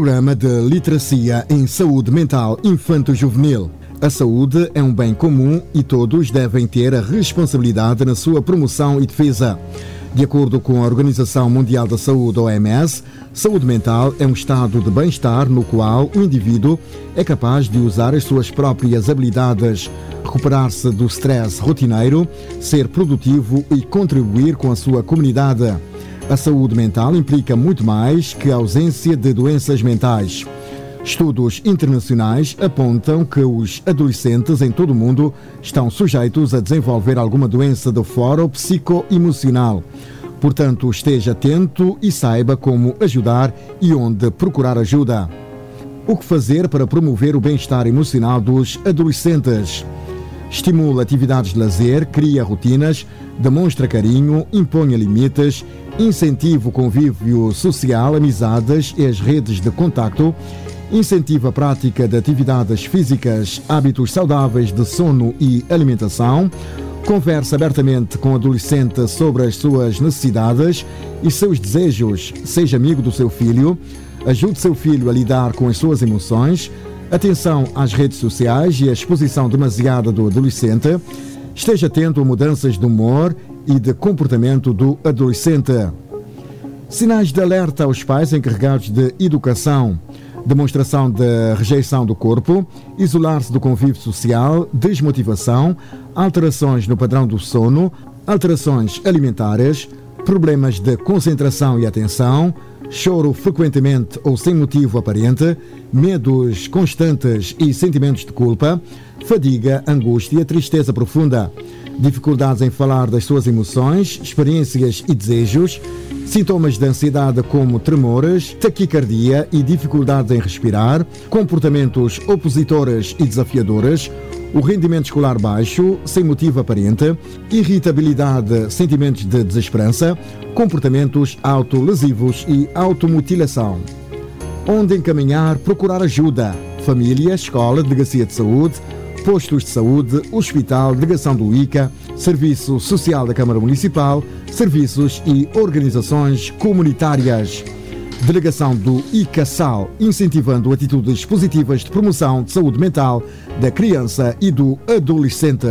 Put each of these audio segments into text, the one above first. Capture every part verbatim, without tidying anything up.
Programa de Literacia em Saúde Mental Infanto-Juvenil. A saúde é um bem comum e todos devem ter a responsabilidade na sua promoção e defesa. De acordo com a Organização Mundial da Saúde, O M S, saúde mental é um estado de bem-estar no qual o indivíduo é capaz de usar as suas próprias habilidades, recuperar-se do stress rotineiro, ser produtivo e contribuir com a sua comunidade. A saúde mental implica muito mais que a ausência de doenças mentais. Estudos internacionais apontam que os adolescentes em todo o mundo estão sujeitos a desenvolver alguma doença do foro psicoemocional. Portanto, esteja atento e saiba como ajudar e onde procurar ajuda. O que fazer para promover o bem-estar emocional dos adolescentes? Estimula atividades de lazer, cria rotinas, demonstra carinho, imponha limites, incentiva o convívio social, amizades e as redes de contacto, incentiva a prática de atividades físicas, hábitos saudáveis de sono e alimentação, conversa abertamente com o adolescente sobre as suas necessidades e seus desejos, seja amigo do seu filho, ajude seu filho a lidar com as suas emoções, atenção às redes sociais e à exposição demasiada do adolescente, esteja atento a mudanças de humor e de comportamento do adolescente. Sinais de alerta aos pais encarregados de educação: demonstração de rejeição do corpo, isolar-se do convívio social, desmotivação, alterações no padrão do sono, alterações alimentares, problemas de concentração e atenção, choro frequentemente ou sem motivo aparente, medos constantes e sentimentos de culpa, fadiga, angústia, tristeza profunda, dificuldades em falar das suas emoções, experiências e desejos, sintomas de ansiedade como tremores, taquicardia e dificuldades em respirar, comportamentos opositores e desafiadores, o rendimento escolar baixo, sem motivo aparente, irritabilidade, sentimentos de desesperança, comportamentos autolesivos e automutilação. Onde encaminhar, procurar ajuda: família, escola, delegacia de saúde, postos de saúde, hospital, delegação do I C A, Serviço Social da Câmara Municipal, serviços e organizações comunitárias. Delegação do I C A S A L, incentivando atitudes positivas de promoção de saúde mental da criança e do adolescente.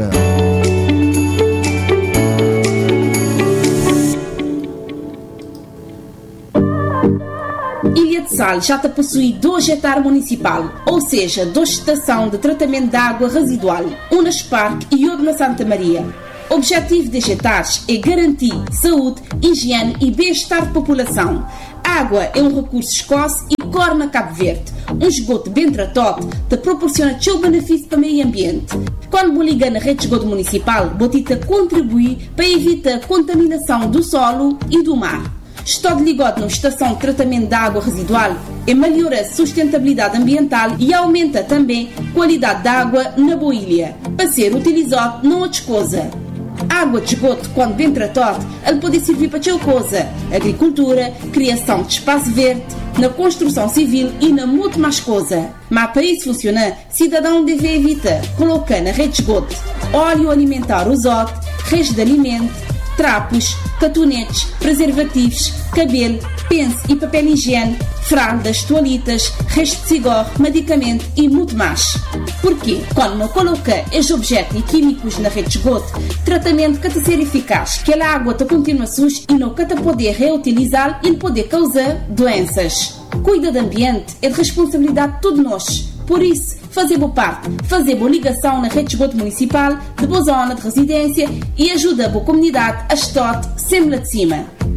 Ilha de Sal já possui dois hectares municipal, ou seja, duas estações de tratamento de água residual, uma na Spark e outra na Santa Maria. O objetivo dos hectares é garantir saúde, higiene e bem-estar da população. A água é um recurso escasso e corre na Cabo Verde. Um esgoto bem tratado te proporciona seu benefício para o meio ambiente. Quando você liga na rede de esgoto municipal, você contribui para evitar a contaminação do solo e do mar. Estar ligado numa estação de tratamento de água residual é melhora a sustentabilidade ambiental e aumenta também a qualidade da água na boa ilha, para ser utilizado não outra coisa. A água de esgoto, quando bem tratada, ela pode servir para outra coisa: agricultura, criação de espaço verde, na construção civil e na muito mais coisa. Mas para isso funcionar, cidadão deve evitar colocar na rede de esgoto óleo alimentar usado, restos de alimento, trapos, catonetes, preservativos, cabelo, pence e papel higiene, fraldas, toalhitas, restos de cigarro, medicamento e muito mais. Porque, quando não coloca estes objetos e químicos na rede de esgoto, tratamento que te ser eficaz, que a água te continua suja e não que te poder reutilizar e poder causar doenças. Cuida do ambiente é de responsabilidade de todos nós. Por isso, fazer boa parte, fazer boa ligação na rede de esgoto municipal, de boa zona de residência e ajuda a boa comunidade a estar sempre lá de cima.